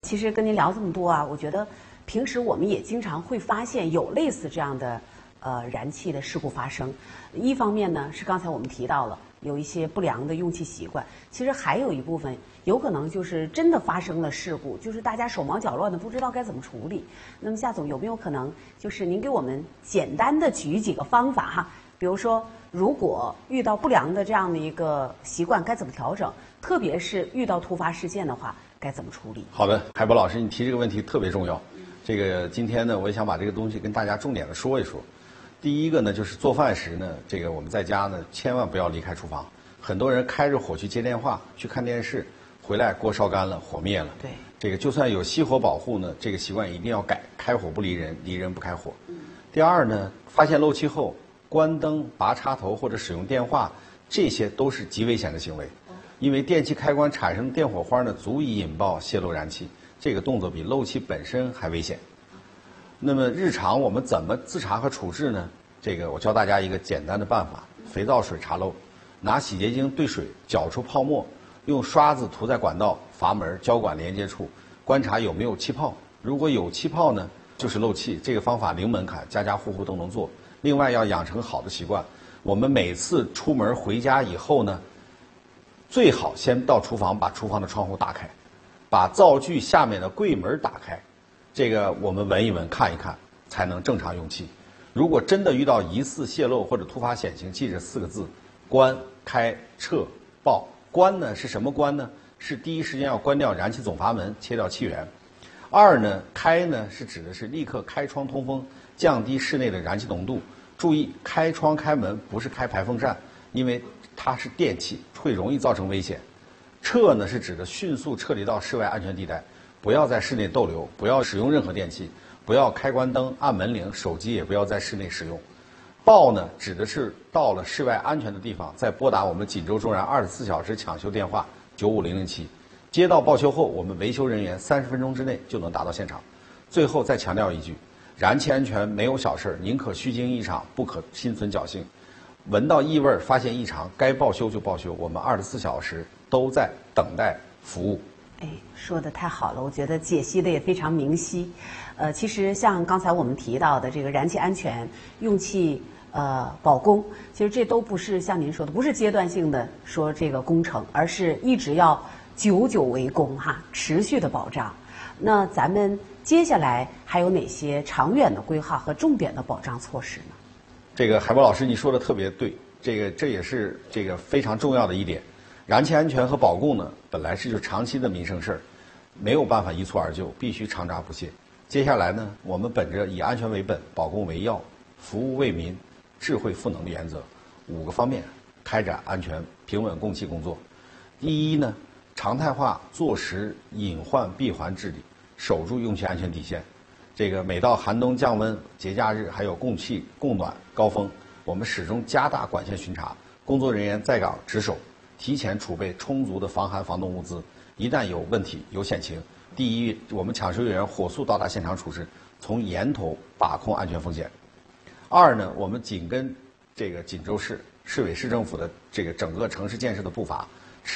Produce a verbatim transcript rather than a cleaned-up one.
其实跟您聊这么多啊，我觉得平时我们也经常会发现有类似这样的呃燃气的事故发生。一方面呢是刚才我们提到了有一些不良的用气习惯，其实还有一部分有可能就是真的发生了事故，就是大家手忙脚乱的不知道该怎么处理。那么夏总有没有可能就是您给我们简单的举几个方法哈？比如说，如果遇到不良的这样的一个习惯，该怎么调整？特别是遇到突发事件的话，该怎么处理？ 好的，海波老师，你提这个问题特别重要。这个今天呢，我也想把这个东西跟大家重点的说一说。第一个呢，就是做饭时呢，这个我们在家呢，千万不要离开厨房。很多人开着火去接电话、去看电视，回来锅烧干了，火灭了。 对， 这个就算有熄火保护呢，这个习惯一定要改，开火不离人，离人不开火。第二呢，发现漏气后，关灯、拔插头或者使用电话，这些都是极危险的行为，因为电器开关产生的电火花呢，足以引爆泄漏燃气，这个动作比漏气本身还危险。那么日常我们怎么自查和处置呢？这个我教大家一个简单的办法：肥皂水查漏，拿洗洁精兑水搅出泡沫，用刷子涂在管道、阀门、胶管连接处，观察有没有气泡。如果有气泡呢，就是漏气。这个方法零门槛，家家户户都能做。另外要养成好的习惯，我们每次出门回家以后呢，最好先到厨房把厨房的窗户打开，把灶具下面的柜门打开，这个我们闻一闻看一看，才能正常用气。如果真的遇到疑似泄漏或者突发险情，记着四个字：关、开、撤、报。关呢是什么关呢？是第一时间要关掉燃气总阀门，切掉气源。二呢，开呢是指的是立刻开窗通风，降低室内的燃气浓度。注意，开窗开门不是开排风扇，因为它是电器，会容易造成危险。撤呢是指的迅速撤离到室外安全地带，不要在室内逗留，不要使用任何电器，不要开关灯、按门铃，手机也不要在室内使用。报呢指的是到了室外安全的地方，再拨打我们锦州中燃二十四小时抢修电话九五零零七。接到报修后，我们维修人员三十分钟之内就能达到现场。最后再强调一句，燃气安全没有小事，宁可虚惊一场，不可心存侥幸。闻到异味，发现异常，该报修就报修，我们二十四小时都在等待服务。 哎，说的太好了，我觉得解析的也非常明晰。呃，其实像刚才我们提到的这个燃气安全、用气呃保供，其实这都不是像您说的，不是阶段性的说这个工程，而是一直要久久为功哈，持续的保障。那咱们接下来还有哪些长远的规划和重点的保障措施呢？ 这个海波老师你说的特别对，这个这也是这个非常重要的一点。燃气安全和保供呢，本来是就长期的民生事儿，没有办法一蹴而就，必须常抓不懈。接下来呢，我们本着以安全为本、保供为要、服务为民、智慧赋能的原则，五个方面开展安全平稳供气工作。第一呢，常态化坐实隐患闭环治理，守住用气安全底线。这个每到寒冬降温、节假日还有供气供暖高峰，我们始终加大管线巡查，工作人员在岗值守，提前储备充足的防寒防冻物资。一旦有问题、有险情，第一，我们抢修人员火速到达现场处置，从源头把控安全风险。二呢，我们紧跟这个锦州市市委市政府的这个整个城市建设的步伐，